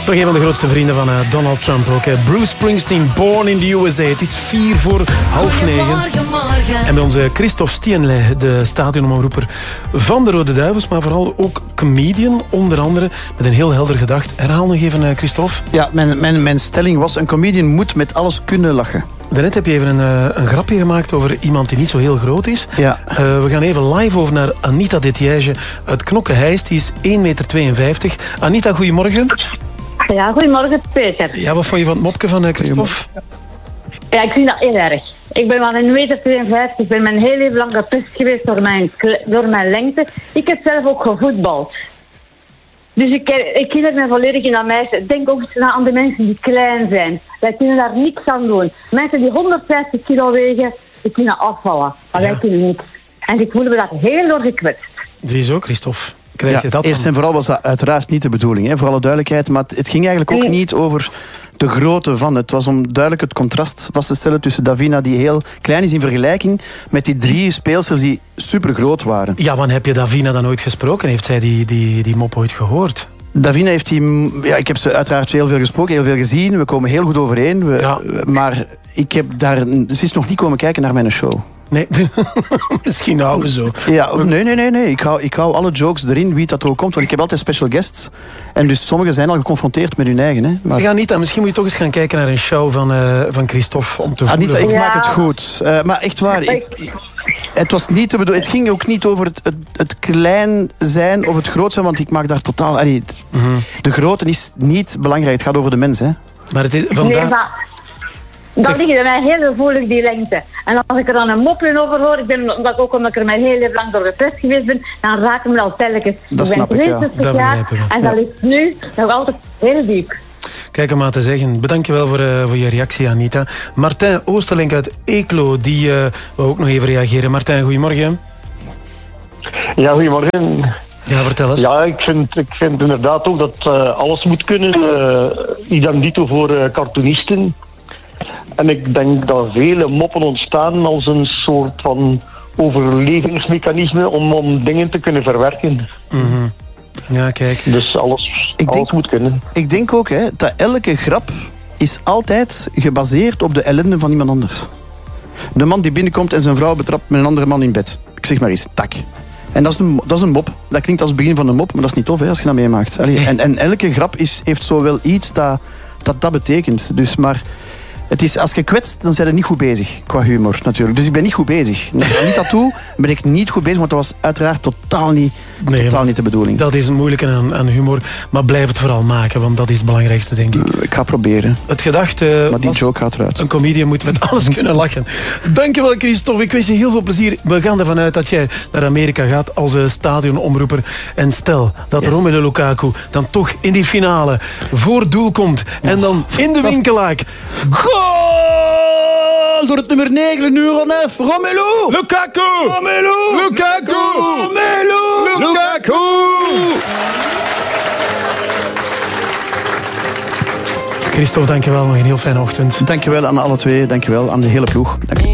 Toch een van de grootste vrienden van Donald Trump ook. Bruce Springsteen, Born in the USA. Het is 8:04. En bij onze Christophe Stienle, de stadionomroeper van de Rode Duivels, maar vooral ook comedian, onder andere, met een heel helder gedacht. Herhaal nog even, Christophe. Ja, mijn stelling was, een comedian moet met alles kunnen lachen. Daarnet heb je even een grapje gemaakt over iemand die niet zo heel groot is. Ja. We gaan even live over naar Anita Detiège uit Knokke-Heist. Die is 1,52 meter. Anita, goedemorgen. Ja, goedemorgen Peter. Ja, wat vond je van het mopje van Christophe? Ja, ik vind dat heel erg. Ik ben maar 1,52 meter. Ik ben mijn heel leven lang gepest geweest door mijn lengte. Ik heb zelf ook gevoetbald. Dus ik herinner me volledig in dat meisje. Denk ook eens aan de mensen die klein zijn. Wij kunnen daar niks aan doen. Mensen die 150 kilo wegen, die kunnen afvallen. Maar wij kunnen niks. En ik voelde me daar heel door gekwetst. Ziezo, Christophe. Krijg je dat eerst dan? en vooral was dat uiteraard niet de bedoeling, hè, voor alle duidelijkheid. Maar het ging eigenlijk ook niet over de grootte van. Het was om duidelijk het contrast vast te stellen tussen Davina, die heel klein is in vergelijking met die 3 speelsters die super groot waren. Ja, want heb je Davina dan ooit gesproken? Heeft zij die mop ooit gehoord? Davina heeft ja, ik heb ze uiteraard heel veel gesproken, heel veel gezien. We komen heel goed overeen. Maar ze is nog niet komen kijken naar mijn show. Nee, misschien houden we zo. Ja, nee. Ik hou alle jokes erin, wie dat er ook komt. Want ik heb altijd special guests. En dus sommigen zijn al geconfronteerd met hun eigen. Hè. Maar... Zeg Anita, misschien moet je toch eens gaan kijken naar een show van Christophe. Om te Anita, voelen. Ik maak het goed. Maar echt waar, het was niet te bedoelen. Het ging ook niet over het klein zijn of het groot zijn. Want ik maak daar totaal... De grootte is niet belangrijk. Het gaat over de mens. Hè. Maar het is vandaag... Dat ligt bij mij heel gevoelig, die lengte. En als ik er dan een mopje over hoor, omdat ik er mijn heel lang door gepest geweest ben, dan raken me al telkens. Dat snap ik, ja. En dat ligt nu nog altijd heel diep. Kijk om maar te zeggen. Bedankjewel voor je reactie, Anita. Martijn Oosterlink uit Eeklo, die wil ook nog even reageren. Martijn, goedemorgen. Ja, goedemorgen. Ja, vertel eens. Ja, ik vind inderdaad ook dat alles moet kunnen. Idem dito voor cartoonisten. En ik denk dat vele moppen ontstaan als een soort van overlevingsmechanisme om dingen te kunnen verwerken. Mm-hmm. Ja, kijk. Dus alles moet kunnen. Ik denk ook dat elke grap is altijd gebaseerd op de ellende van iemand anders. De man die binnenkomt en zijn vrouw betrapt met een andere man in bed. Ik zeg maar eens, tak. En dat is een mop. Dat klinkt als het begin van een mop, maar dat is niet tof als je dat meemaakt. En elke grap heeft zo wel iets dat betekent. Dus maar... Het is, als je kwetst, dan zijn we niet goed bezig. Qua humor, natuurlijk. Dus ik ben niet goed bezig. Niet dat toe, ben ik niet goed bezig. Want dat was uiteraard totaal niet de bedoeling. Dat is het moeilijke aan humor. Maar blijf het vooral maken, want dat is het belangrijkste, denk ik. Ik ga proberen. Het gedacht maar die joke gaat eruit. Een comedian moet met alles kunnen lachen. Dankjewel, Christophe. Ik wens je heel veel plezier. We gaan ervan uit dat jij naar Amerika gaat als stadionomroeper. En stel dat Romelu Lukaku dan toch in die finale voor doel komt. En dan in de winkelaak... Goal! Door het nummer 9, nummer 9, Romelu! Lukaku! Romelu! Lukaku! Romelu! Lukaku! Christophe, dankjewel. Nog een heel fijne ochtend. Dankjewel aan alle twee. Dankjewel aan de hele ploeg. Dank.